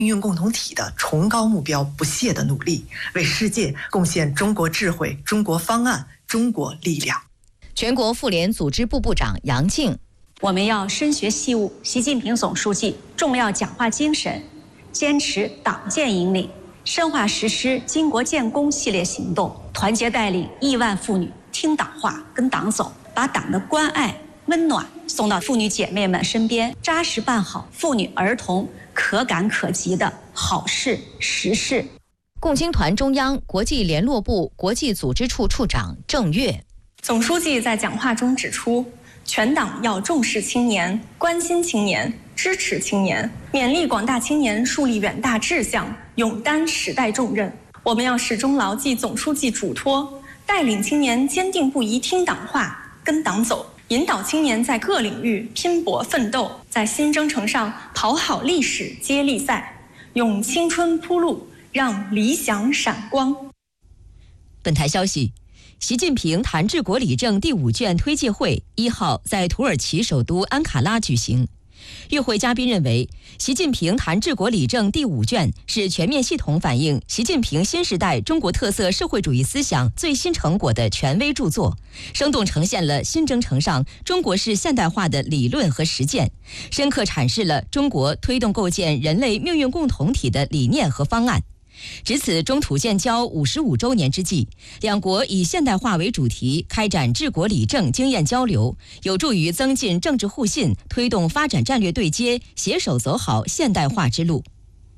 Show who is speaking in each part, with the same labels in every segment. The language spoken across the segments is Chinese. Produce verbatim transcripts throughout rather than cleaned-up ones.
Speaker 1: 命运共同体的崇高目标不懈的努力，为世界贡献中国智慧、中国方案、中国力量。
Speaker 2: 全国妇联组织部部长杨静，
Speaker 3: 我们要深学习悟习近平总书记重要讲话精神，坚持党建引领，深化实施经国建功系列行动，团结带领亿万妇女听党话、跟党走，把党的关爱、温暖送到妇女姐妹们身边，扎实办好妇女儿童可感可及的好事实事。
Speaker 2: 共青团中央国际联络部国际组织处处长郑月，
Speaker 4: 总书记在讲话中指出，全党要重视青年，关心青年，支持青年，勉励广大青年树立远大志向，勇担时代重任。我们要始终牢记总书记嘱托，带领青年坚定不移听党话、跟党走，引导青年在各领域拼搏奋斗，在新征程上跑好历史接力赛，用青春铺路，让理想闪光。
Speaker 5: 本台消息，习近平谈治国理政第五卷推介会一号在土耳其首都安卡拉举行。与会嘉宾认为，习近平谈治国理政第五卷是全面系统反映习近平新时代中国特色社会主义思想最新成果的权威著作，生动呈现了新征程上中国式现代化的理论和实践，深刻阐释了中国推动构建人类命运共同体的理念和方案。值此中土建交五十五周年之际，两国以现代化为主题开展治国理政经验交流，有助于增进政治互信，推动发展战略对接，携手走好现代化之路。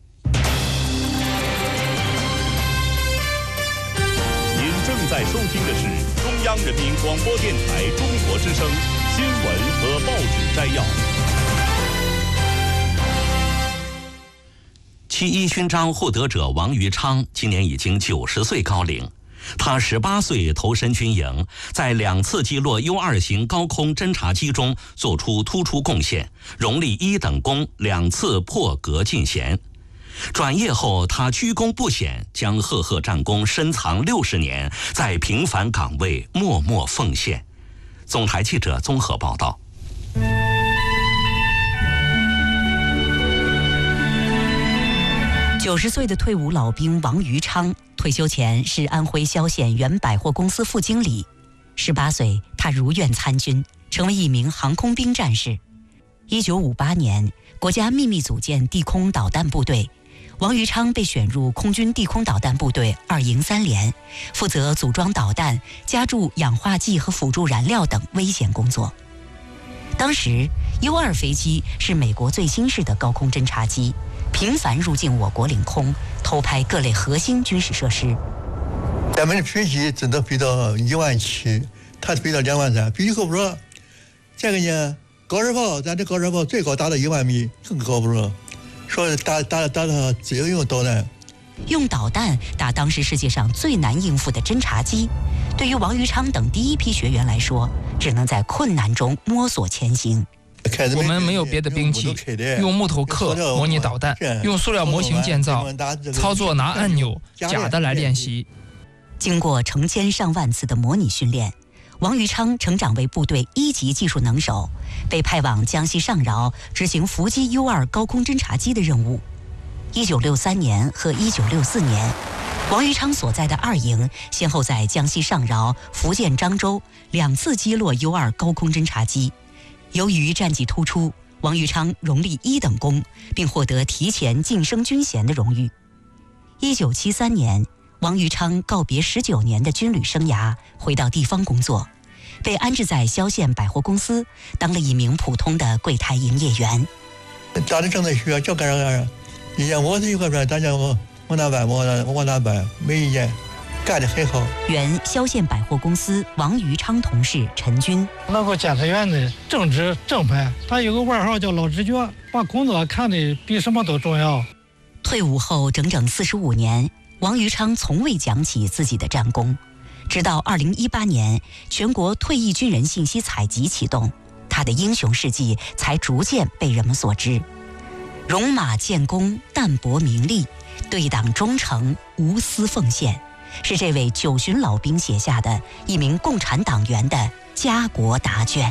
Speaker 6: 您正在收听的是中央人民广播电台中国之声新闻和报纸摘要。
Speaker 7: 七一勋章获得者王于昌今年已经九十岁高龄，他十八岁投身军营，在两次击落 U 二 型高空侦察机中做出突出贡献，荣立一等功，两次破格进衔。转业后，他居功不显，将赫赫战功深藏六十年，在平凡岗位默默奉献。总台记者综合报道。
Speaker 8: 九十岁的退伍老兵王于昌，退休前是安徽萧县原百货公司副经理。十八岁，他如愿参军，成为一名航空兵战士。一九五八年，国家秘密组建地空导弹部队，王于昌被选入空军地空导弹部队二营三连，负责组装导弹、加注氧化剂和辅助燃料等危险工作。当时 U 二 飞机是美国最新式的高空侦察机，频繁入境我国领空，偷拍各类核心军事设施。
Speaker 9: 咱们的飞机只能飞到一万七，它飞到两万三，飞机够不着。这个呢，高射炮，咱这高射炮最高达到一万米，更高不着。说打打打到自由用导弹，
Speaker 8: 用导弹打当时世界上最难应付的侦察机，对于王于昌等第一批学员来说，只能在困难中摸索前行。
Speaker 10: 我们没有别的兵器，用木头刻模拟导弹，用塑料模型建造，操作拿按钮假的来练习。
Speaker 8: 经过成千上万次的模拟训练，王于昌成长为部队一级技术能手，被派往江西上饶执行伏击 U 二 高空侦察机的任务。一九六三年和一九六四年，王于昌所在的二营先后在江西上饶、福建漳州两次击落 U 二 高空侦察机。由于战绩突出，王于昌荣立一等功，并获得提前晋升军衔的荣誉。一九七三年，王于昌告别十九年的军旅生涯，回到地方工作，被安置在萧县百货公司，当了一名普通的柜台营业员。
Speaker 9: 家里正在需要，就干啥干啥。以前我是一个说，大家我我哪办我我哪办，没意见。干得很好。
Speaker 8: 原萧县百货公司王于昌同事陈军，
Speaker 11: 那个检测员的正直正派，他有个外号叫老直觉，把工作看得比什么都重要。
Speaker 8: 退伍后整整四十五年，王于昌从未讲起自己的战功，直到二零一八年全国退役军人信息采集启动，他的英雄事迹才逐渐被人们所知。戎马建功，淡泊名利，对党忠诚，无私奉献，是这位九旬老兵写下的一名共产党员的家国答卷。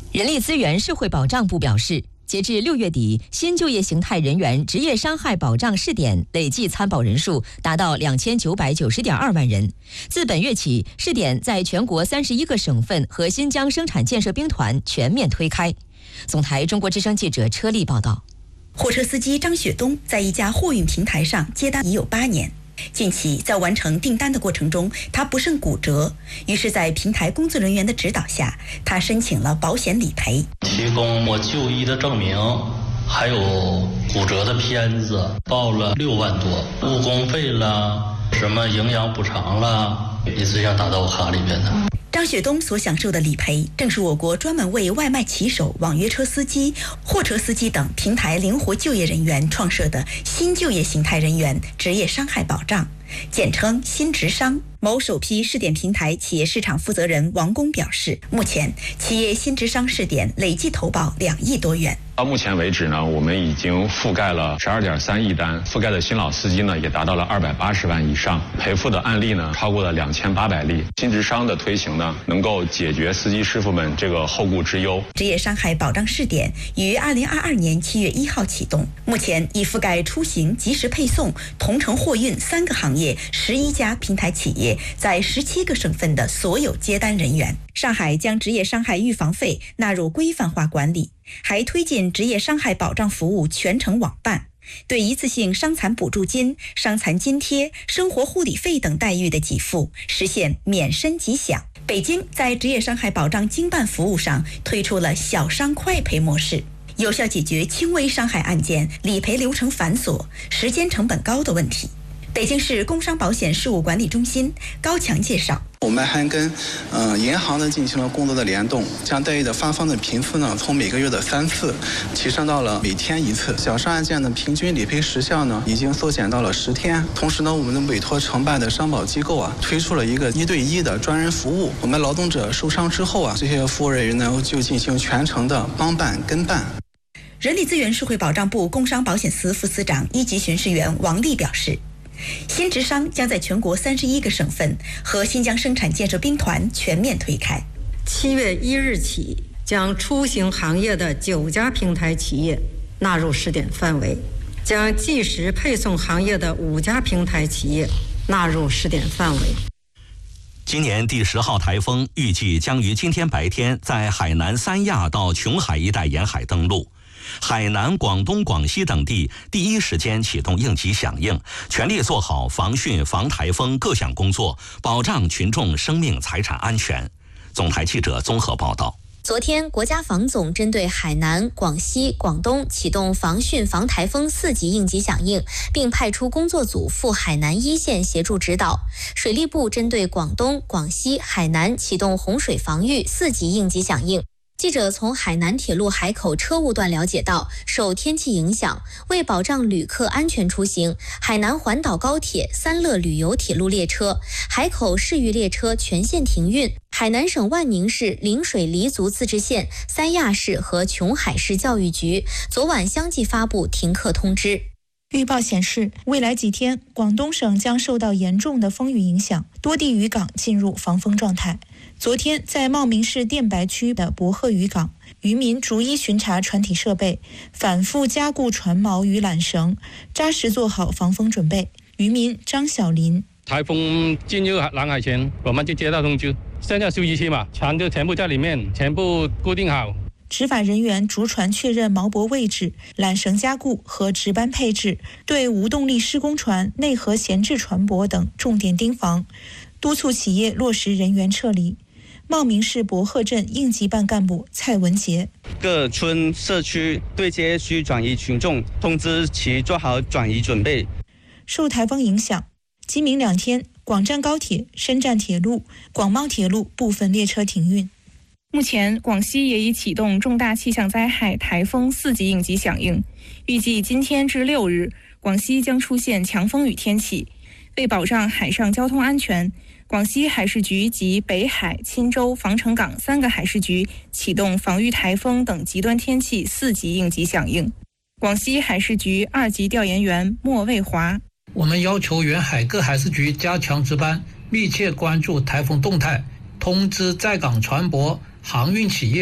Speaker 5: 人力资源社会保障部表示，截至六月底，新就业形态人员职业伤害保障试点累计参保人数达到两千九百九十点二万人。自本月起，试点在全国三十一个省份和新疆生产建设兵团全面推开。总台中国之声记者车丽报道。
Speaker 12: 货车司机张雪东在一家货运平台上接单已有八年。近期在完成订单的过程中，他不慎骨折，于是在平台工作人员的指导下，他申请了保险理赔，
Speaker 13: 提供我就医的证明，还有骨折的片子，报了六万多，误工费啦，什么营养补偿啦，一次性打到我卡里边的。
Speaker 12: 张雪东所享受的理赔，正是我国专门为外卖骑手、网约车司机、货车司机等平台灵活就业人员创设的新就业形态人员职业伤害保障，简称新职伤。某首批试点平台企业市场负责人王工表示，目前企业新职伤试点累计投保两亿多元。
Speaker 14: 到目前为止呢，我们已经覆盖了十二点三亿单，覆盖的新老司机呢也达到了二百八十万以上，赔付的案例呢超过了两千八百例。新职伤的推行呢，能够解决司机师傅们这个后顾之忧。
Speaker 12: 职业伤害保障试点于二零二二年七月一号启动，目前已覆盖出行、即时配送、同城货运三个行业十一家平台企业，在十七个省份的所有接单人员。上海将职业伤害预防费纳入规范化管理，还推进职业伤害保障服务全程网办，对一次性伤残补助金、伤残津贴、生活护理费等待遇的给付实现免申即享。北京在职业伤害保障经办服务上推出了小伤快赔模式，有效解决轻微伤害案件理赔流程繁琐、时间成本高的问题。北京市工伤保险事务管理中心高强介绍，
Speaker 15: 我们还跟呃银行呢进行了工作的联动，将待遇的发放的频次呢从每个月的三次提升到了每天一次。小伤案件的平均理赔时效呢已经缩减到了十天。同时呢，我们的委托承办的商保机构啊推出了一个一对一的专人服务。我们劳动者受伤之后啊，这些服务人员呢就进行全程的帮办跟办。
Speaker 12: 人力资源社会保障部工伤保险司副司长一级巡视员王丽表示，新职伤将在全国三十一个省份和新疆生产建设兵团全面推开。
Speaker 16: 七月一日起，将出行行业的九家平台企业纳入试点范围，将即时配送行业的五家平台企业纳入试点范围。
Speaker 7: 今年第十号台风预计将于今天白天在海南三亚到琼海一带沿海登陆。海南、广东、广西等地第一时间启动应急响应，全力做好防汛、防台风各项工作，保障群众生命财产安全。总台记者综合报道。
Speaker 2: 昨天，国家防总针对海南、广西、广东启动防汛、防台风四级应急响应，并派出工作组赴海南一线协助指导。水利部针对广东、广西、海南启动洪水防御四级应急响应。记者从海南铁路海口车务段了解到，受天气影响，为保障旅客安全出行，海南环岛高铁、三乐旅游铁路列车、海口市域列车全线停运。海南省万宁市陵水黎族自治县、三亚市和琼海市教育局昨晚相继发布停课通知。
Speaker 17: 预报显示，未来几天，广东省将受到严重的风雨影响，多地渔港进入防风状态。昨天，在茂名市电白区的博鹤渔港，渔民逐一巡查船体设备，反复加固船锚与缆绳，扎实做好防风准备。渔民张小林：
Speaker 18: 台风进入南海前，我们就接到通知，现在休息期嘛，船就全部在里面，全部固定好。
Speaker 17: 执法人员逐船确认锚泊位置、缆绳加固和值班配置，对无动力施工船、内河闲置船舶等重点盯防，督促企业落实人员撤离。茂名市博鹤镇应急办干部蔡文杰：
Speaker 19: 各村社区对接需转移群众，通知其做好转移准备。
Speaker 17: 受台风影响，今明两天，广湛高铁、深湛铁路、广茂铁路部分列车停运。
Speaker 4: 目前，广西也已启动重大气象灾害台风四级应急响应，预计今天至六日，广西将出现强风雨天气。为保障海上交通安全，广西海事局及北海、钦州、防城港三个海事局启动防御台风等极端天气四级应急响应。广西海事局二级调研员莫卫华：
Speaker 11: 我们要求沿海各海事局加强值班，密切关注台风动态，通知在港船舶、航运企业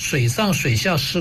Speaker 20: 水上水下施